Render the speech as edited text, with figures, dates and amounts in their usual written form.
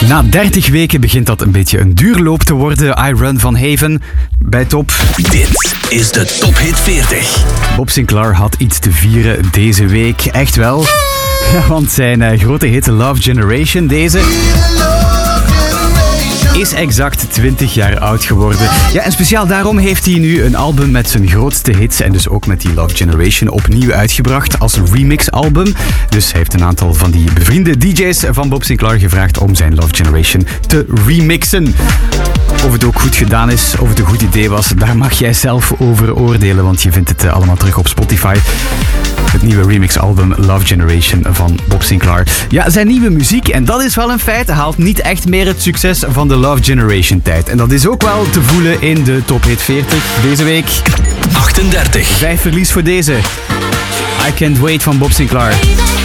Na 30 weken begint dat een beetje een duurloop te worden. I Run van Haven bij Top. Dit is de Top Hit 40. Bob Sinclair had iets te vieren deze week. Echt wel. Ja, want zijn grote hit Love Generation, deze, is exact 20 jaar oud geworden. Ja, en speciaal daarom heeft hij nu een album met zijn grootste hits en dus ook met die Love Generation opnieuw uitgebracht als remix-album. Dus hij heeft een aantal van die bevriende DJ's van Bob Sinclair gevraagd om zijn Love Generation te remixen. Of het ook goed gedaan is, of het een goed idee was, daar mag jij zelf over oordelen, want je vindt het allemaal terug op Spotify. Het nieuwe remix-album Love Generation van Bob Sinclair. Ja, zijn nieuwe muziek, en dat is wel een feit, haalt niet echt meer het succes van de Love Generation-tijd. En dat is ook wel te voelen in de Top Hit 40 deze week. 38. 5 verlies voor deze. I Can't Wait van Bob Sinclair.